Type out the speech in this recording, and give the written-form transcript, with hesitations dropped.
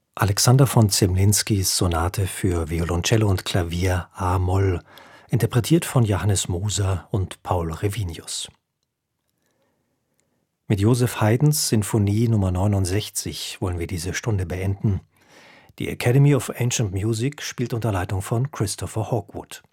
Alexander von Zemlinskis Sonate für Violoncello und Klavier a-Moll, interpretiert von Johannes Moser und Paul Revinius. Mit Joseph Haydns Sinfonie Nr. 69 wollen wir diese Stunde beenden. Die Academy of Ancient Music spielt unter Leitung von Christopher Hawkwood.